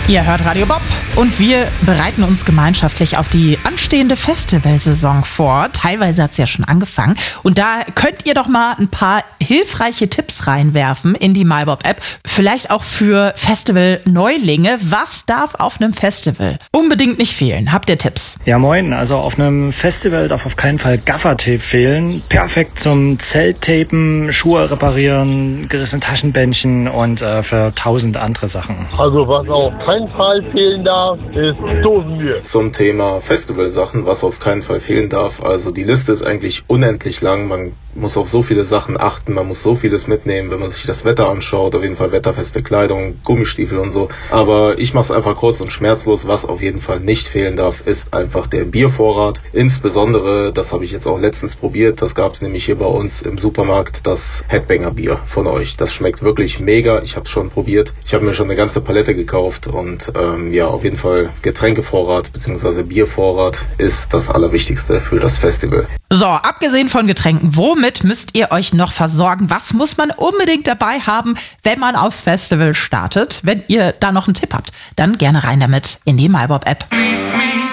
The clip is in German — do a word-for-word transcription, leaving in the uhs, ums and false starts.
Ihr hört Radio Bob und wir bereiten uns gemeinschaftlich auf die anstehende Festivalsaison vor. Teilweise hat es ja schon angefangen. Und da könnt ihr doch mal ein paar hilfreiche Tipps reinwerfen in die MyBob-App. Vielleicht auch für Festival-Neulinge. Was darf auf einem Festival unbedingt nicht fehlen? Habt ihr Tipps? Ja moin, also auf einem Festival darf auf keinen Fall Gaffertape fehlen. Perfekt zum Zelttapen, Schuhe reparieren, gerissene Taschenbändchen und äh, für tausend andere Sachen. Also was auf keinen Fall fehlen darf, ist Dosenbier. Zum Thema Festivalsachen, was auf keinen Fall fehlen darf. Also die Liste ist eigentlich unendlich lang. Man muss auf so viele Sachen achten, man muss so vieles mitnehmen, wenn man sich das Wetter anschaut. Auf jeden Fall wetterfeste Kleidung, Gummistiefel und so. Aber ich mache es einfach kurz und schmerzlos. Was auf jeden Fall nicht fehlen darf, ist einfach der Biervorrat. Insbesondere, das habe ich jetzt auch letztens probiert, das gab es nämlich hier bei uns im Supermarkt, das Headbanger Bier von euch. Das schmeckt wirklich mega. Ich habe es schon probiert. Ich habe mir schon eine ganze Palette gekauft und ähm, ja, auf jeden Fall Getränkevorrat bzw. Biervorrat ist das Allerwichtigste für das Festival. So, abgesehen von Getränken, womit müsst ihr euch noch versorgen? Was muss man unbedingt dabei haben, wenn man aufs Festival startet? Wenn ihr da noch einen Tipp habt, dann gerne rein damit in die MyBob-App.